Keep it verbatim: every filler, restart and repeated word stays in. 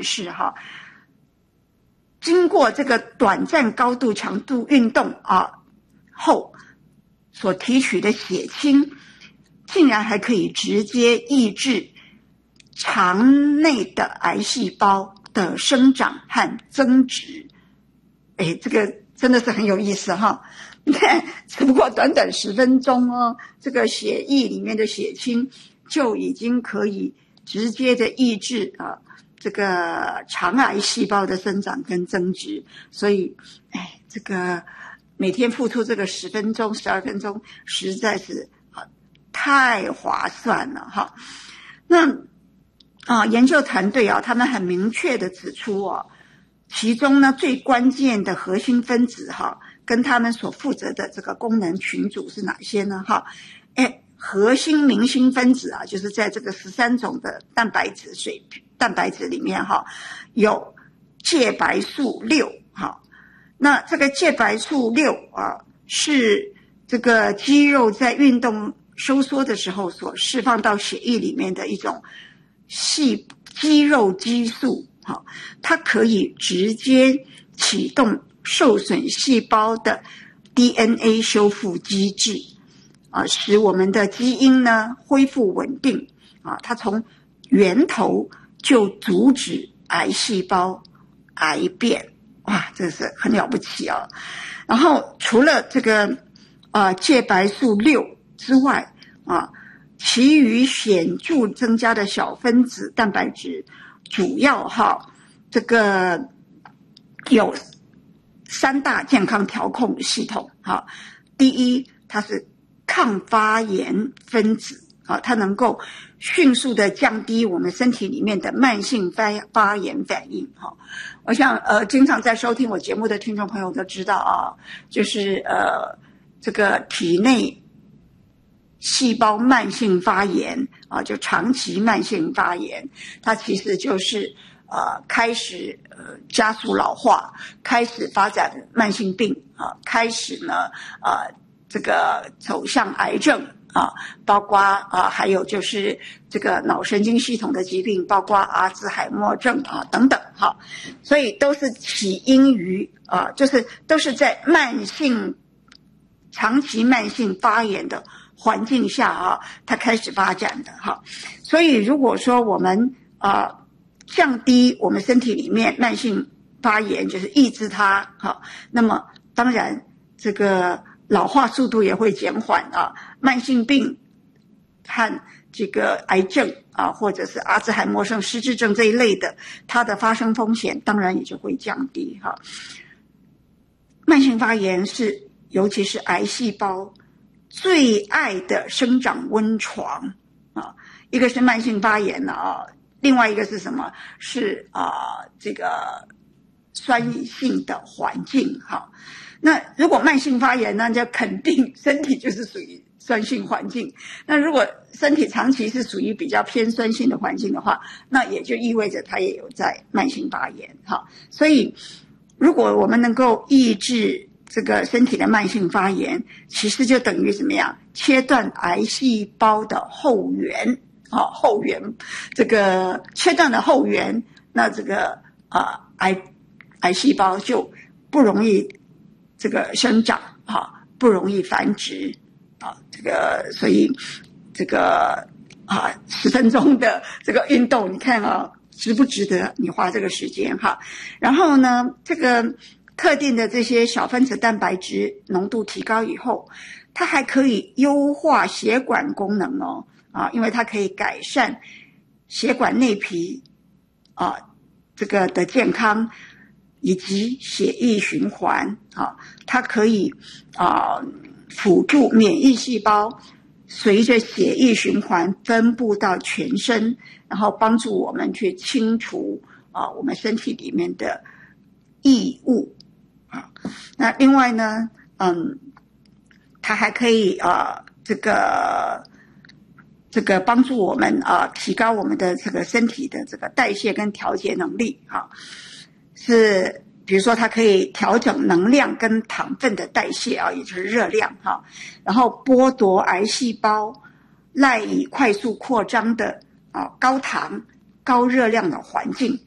示哈，经过这个短暂高度强度运动啊后所提取的血清，竟然还可以直接抑制肠内的癌细胞的生长和增殖。哎，这个真的是很有意思哈！你看，只不过短短十分钟哦，这个血液里面的血清就已经可以直接的抑制啊这个肠癌细胞的生长跟增殖。所以，哎，这个每天付出这个十分钟、十二分钟，实在是啊太划算了哈。那啊，研究团队啊，他们很明确的指出哦，其中呢最关键的核心分子哈，跟他们所负责的这个功能群组是哪些呢？哈，哎，核心明星分子啊，就是在这个十三种的蛋白质水蛋白质里面哈，有介白素六哈。那这个介白素六啊，是这个肌肉在运动收缩的时候所释放到血液里面的一种细肌肉激素，好，它可以直接启动受损细胞的 D N A 修复机制啊，使我们的基因呢恢复稳定啊，它从源头就阻止癌细胞癌变。哇，这是很了不起哦。然后除了这个呃介白素六之外啊，其余显著增加的小分子蛋白质主要哈这个有三大健康调控系统哈。第一，它是抗发炎分子啊，它能够迅速的降低我们身体里面的慢性发发炎反应哈。我想呃，经常在收听我节目的听众朋友都知道啊，就是呃，这个体内细胞慢性发炎啊，就长期慢性发炎，它其实就是呃开始呃加速老化，开始发展慢性病啊，开始呢呃这个走向癌症。啊，包括啊，还有就是这个脑神经系统的疾病，包括阿兹海默症啊等等哈，所以都是起因于啊，就是都是在慢性、长期慢性发炎的环境下啊，它开始发展的哈。所以如果说我们啊降低我们身体里面慢性发炎，就是抑制它哈，那么当然这个老化速度也会减缓啊，慢性病和这个癌症啊，或者是阿兹海默症、失智症这一类的，它的发生风险当然也就会降低哈。慢性发炎是尤其是癌细胞最爱的生长温床啊，一个是慢性发炎了啊，另外一个是什么？是啊这个酸性的环境哈。那如果慢性发炎呢，就肯定身体就是属于酸性环境。那如果身体长期是属于比较偏酸性的环境的话，那也就意味着它也有在慢性发炎哈。所以如果我们能够抑制这个身体的慢性发炎，其实就等于怎么样？切断癌细胞的后缘啊，后缘这个切断了后缘，那这个啊癌癌细胞就不容易这个生长啊，不容易繁殖啊，这个所以这个啊十分钟的这个运动，你看啊值不值得你花这个时间哈？然后呢，这个特定的这些小分子蛋白质浓度提高以后，它还可以优化血管功能哦啊，因为它可以改善血管内皮啊这个的健康。以及血液循环啊，它可以啊辅助免疫细胞随着血液循环分布到全身，然后帮助我们去清除啊我们身体里面的异物啊。那另外呢，嗯，它还可以啊这个这个帮助我们啊提高我们的这个身体的这个代谢跟调节能力啊。是比如说它可以调整能量跟糖分的代谢啊，也就是热量哈，然后剥夺癌细胞赖以快速扩张的啊高糖高热量的环境